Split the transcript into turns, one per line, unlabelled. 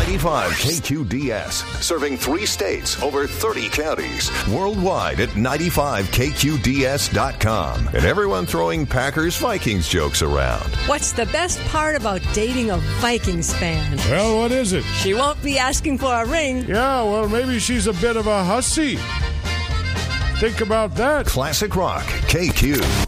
95 KQDS, serving 3 states, over 30 counties, worldwide at 95KQDS.com. And everyone throwing Packers-Vikings jokes around.
What's the best part about dating a Vikings fan?
Well, what is it?
She won't be asking for a ring.
Yeah, well, maybe she's a bit of a hussy. Think about that.
Classic Rock, KQ.